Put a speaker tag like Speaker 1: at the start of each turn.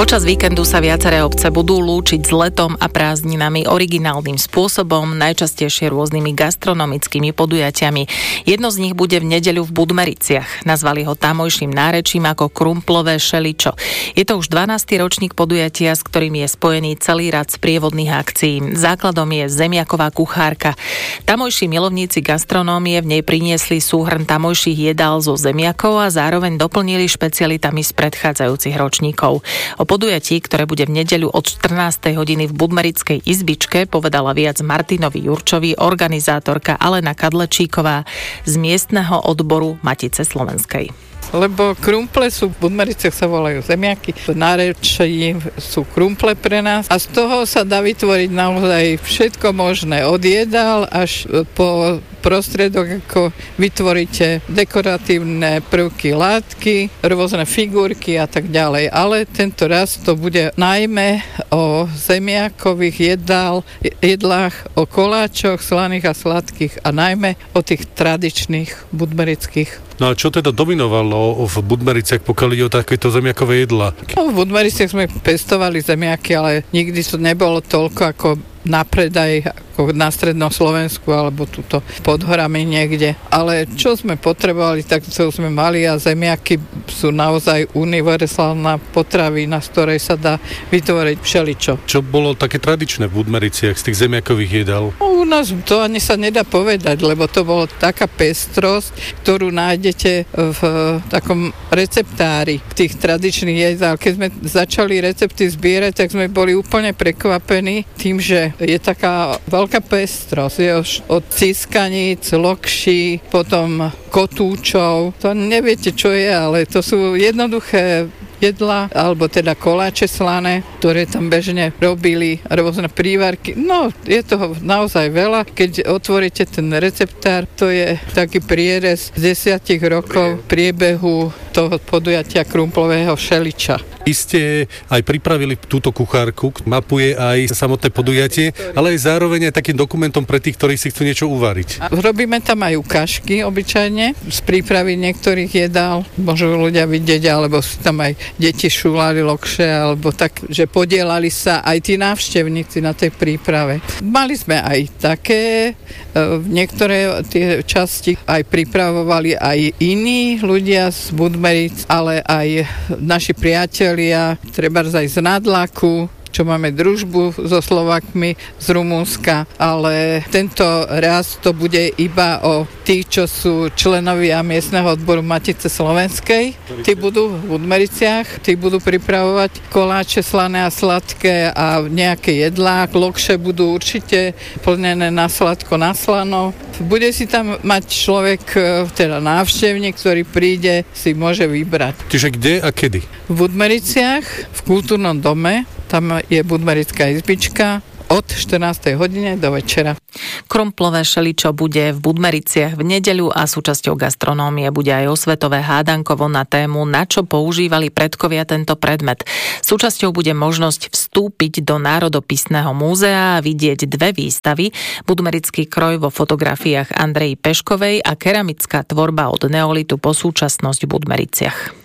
Speaker 1: Počas víkendu sa viaceré obce budú lúčiť s letom a prázdninami originálnym spôsobom, najčastejšie rôznymi gastronomickými podujatiami. Jedno z nich bude v nedeľu v Budmericiach. Nazvali ho tamojším nárečím ako krumplové šeličo. Je to už 12. ročník podujatia, s ktorým je spojený celý rad sprievodných akcií. Základom je zemiaková kuchárka. Tamojší milovníci gastronómie v nej priniesli súhrn tamojších jedál zo zemiakov a zároveň doplnili špecialitami z predchádzajúcich ročníkov. O podujatí, ktoré bude v nedeľu od 14. hodiny v Budmerickej izbičke, povedala viac Martinovi Jurčovi organizátorka Alena Kadlečíková z miestneho odboru Matice slovenskej.
Speaker 2: Lebo krumple sú, v Budmericiach sa volajú zemiaky, v nárečí sú krumple pre nás a z toho sa dá vytvoriť naozaj všetko možné, od jedál až po prostriedok, ako vytvoríte dekoratívne prvky, látky, rôzne figurky a tak ďalej. Ale tento raz to bude najmä o zemiakových jedlách, o koláčoch slaných a sladkých a najmä o tých tradičných budmerických.
Speaker 3: No a čo teda dominovalo v Budmericiach, pokiaľ ide o takéto zemiakové jedlá?
Speaker 2: No, v Budmericiach sme pestovali zemiaky, ale nikdy to nebolo toľko ako na predaj, ako na strednom Slovensku alebo tuto pod horami niekde. Ale čo sme potrebovali, tak čo sme mali a zemiaky sú naozaj univerzálna potravina, z ktorej sa dá vytvoriť všeličo.
Speaker 3: Čo bolo také tradičné v Budmericiach z tých zemiakových jedál?
Speaker 2: U nás to ani sa nedá povedať, lebo to bolo taká pestrosť, ktorú nájdete v takom receptári tých tradičných jedál. Keď sme začali recepty zbierať, tak sme boli úplne prekvapení tým, že je taká veľká pestrosť. Je od ciskaníc, lokší, potom kotúčov. To neviete, čo je, ale to sú jednoduché jedla, alebo teda koláče slané, ktoré tam bežne robili, rôzne prívarky. No, je toho naozaj veľa. Keď otvoríte ten receptár, to je taký prierez z 10 rokov priebehu toho podujatia krumplového šeliča.
Speaker 3: Vy ste aj pripravili túto kuchárku, mapuje aj samotné podujatie, ale aj zároveň aj takým dokumentom pre tých, ktorí si chcú niečo uvariť.
Speaker 2: A robíme tam aj ukážky obyčajne z prípravy niektorých jedál. Môžu ľudia vidieť, alebo si tam aj deti šúlali lokše, alebo tak, že podielali sa aj tí návštevníci na tej príprave. Mali sme aj také, niektoré tie časti aj pripravovali aj iní ľudia z Budmeric, ale aj naši priatelia, trebárs aj z Nadlaku, čo máme družbu so Slovákmi z Rumunska, ale tento raz to bude iba o tých, čo sú členovia miestneho odboru Matice slovenskej. Tí budú v Budmericiach, tí budú pripravovať koláče slané a sladké a nejaké jedlá. Lokše budú určite plnené na sladko, na slano. Bude si tam mať človek, teda návštevník, ktorý príde, si môže vybrať.
Speaker 3: Čiže kde a kedy?
Speaker 2: V Budmericiach, v kultúrnom dome, tam je Budmerická izbička od 14. hodine do večera.
Speaker 1: Krumplové šeličo bude v Budmericiach v nedeľu a súčasťou gastronómie bude aj osvetové hádankovo na tému, na čo používali predkovia tento predmet. Súčasťou bude možnosť vstúpiť do Národopisného múzea a vidieť dve výstavy: Budmerický kroj vo fotografiách Andreji Peškovej a keramická tvorba od neolitu po súčasnosť v Budmericiach.